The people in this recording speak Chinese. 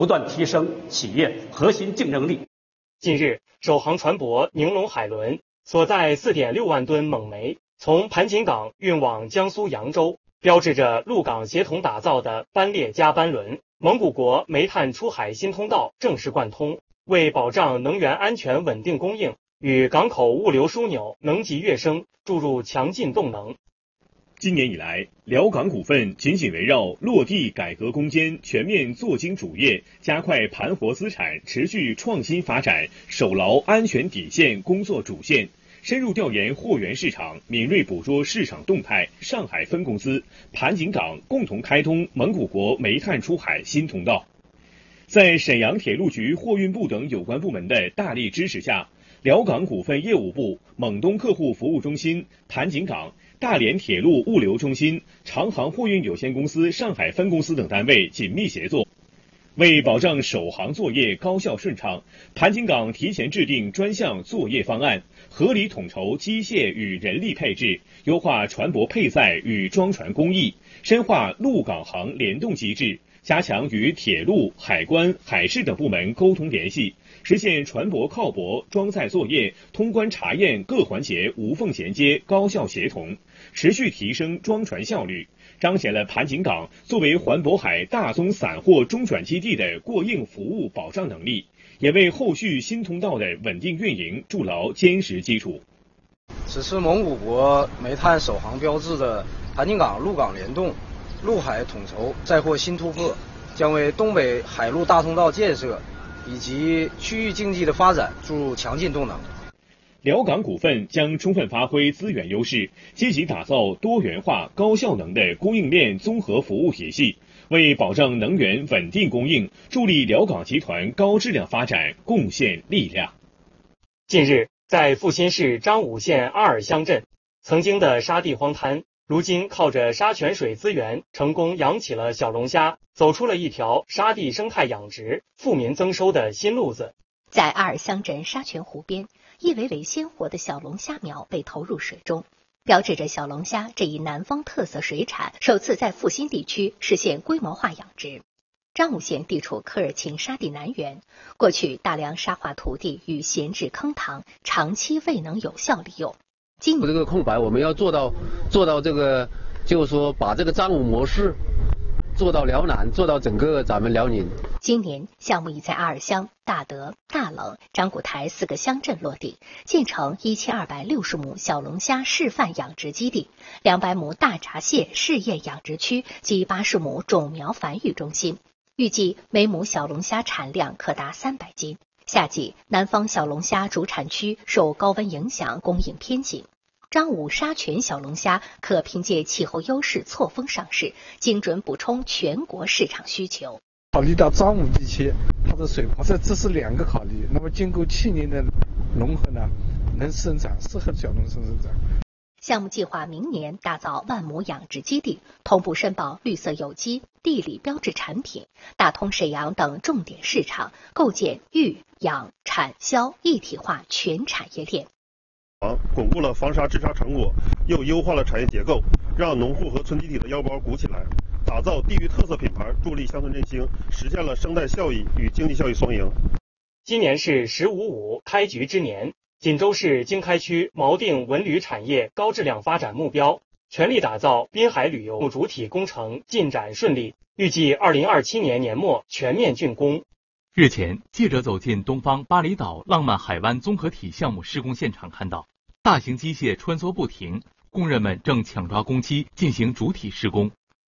不断提升企业核心竞争力。 近日，首航船舶宁龙海轮所在4.6万吨锰煤从盘锦港运往江苏扬州，标志着陆港协同打造的班列加班轮蒙古国煤炭出海新通道正式贯通，为保障能源安全稳定供应与港口物流枢纽能级跃升注入强劲动能。 今年以来，辽港股份紧紧围绕落地改革攻坚、全面做精主业、加快盘活资产、持续创新发展、守牢安全底线工作主线，深入调研货源市场，敏锐捕捉市场动态。上海分公司、盘锦港共同开通蒙古国煤炭出海新通道。在沈阳铁路局货运部等有关部门的大力支持下，辽港股份业务部、蒙东客户服务中心、盘锦港、大连铁路物流中心、长航货运有限公司上海分公司等单位紧密协作，为保障首航作业高效顺畅，盘锦港提前制定专项作业方案，合理统筹机械与人力配置，优化船舶配载与装船工艺，深化陆港航联动机制，加强与铁路、海关、海事等部门沟通联系，实现船舶靠泊、装载作业、通关查验各环节无缝衔接、高效协同，持续提升装船效率，彰显了盘锦港作为环渤海大宗散货中转基地的过硬服务保障能力，也为后续新通道的稳定运营筑牢坚实基础。 此次蒙古国煤炭首航标志的盘锦港陆港联动、陆海统筹再获新突破，将为东北海陆大通道建设以及区域经济的发展注入强劲动能。 辽港股份将充分发挥资源优势，积极打造多元化、高效能的供应链综合服务体系，为保障能源稳定供应、助力辽港集团高质量发展贡献力量。 近日，在阜新市张武县阿尔乡镇，曾经的沙地荒滩，如今靠着沙泉水资源，成功养起了小龙虾，走出了一条沙地生态养殖、富民增收的新路子。 在阿尔乡镇沙泉湖边，一尾尾鲜活的小龙虾苗被投入水中，标志着小龙虾这一南方特色水产首次在阜新地区实现规模化养殖。张武县地处科尔沁沙地南缘，过去大量沙化土地与闲置坑塘长期未能有效利用。 这个空白我们要做到这个，就是说把这个张武模式做到辽南，做到整个咱们辽宁。 今年项目已在阿尔乡、大德、大冷、张古台4个乡镇落地，建成1260亩小龙虾示范养殖基地、200亩大闸蟹试验养殖区及80亩种苗繁育中心，预计每亩小龙虾产量可达300斤。夏季，南方小龙虾主产区受高温影响，供应偏紧。张武沙泉小龙虾可凭借气候优势错峰上市，精准补充全国市场需求。 考虑到张武地区它的水泡，这是2个考虑。那么经过7年的融合呢，能生长，适合小农生长。 项目计划明年打造万亩养殖基地，同步申报绿色有机、地理标志产品，打通沈阳等重点市场，构建育、养、产、销一体化全产业链。 巩固了防沙治沙成果，又优化了产业结构，让农户和村集体的腰包鼓起来，打造地域特色品牌，助力乡村振兴，实现了生态效益与经济效益双赢。 今年是“15+5”开局之年，锦州市经开区锚定文旅产业高质量发展目标，全力打造滨海旅游主体工程进展顺利，预计2027年年末全面竣工。 日前，记者走进东方巴厘岛浪漫海湾综合体项目施工现场，看到大型机械穿梭不停，工人们正抢抓工期进行主体施工。